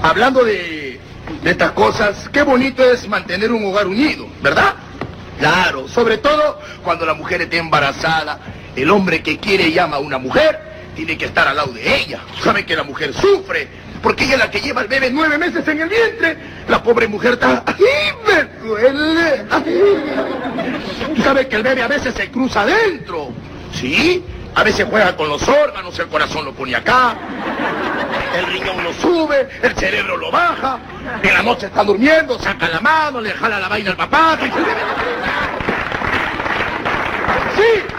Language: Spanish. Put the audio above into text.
hablando de estas cosas, qué bonito es mantener un hogar unido, ¿verdad? Claro, sobre todo cuando la mujer está embarazada, el hombre que quiere y ama a una mujer tiene que estar al lado de ella. Sabe que la mujer sufre, porque ella es la que lleva al bebé 9 meses en el vientre. La pobre mujer está... ¡Ay, me duele! Sabe que el bebé a veces se cruza adentro, ¿sí? A veces juega con los órganos, el corazón lo pone acá, el riñón lo sube, el cerebro lo baja, en la noche está durmiendo, saca la mano, le jala la vaina al papá. ¡Sí!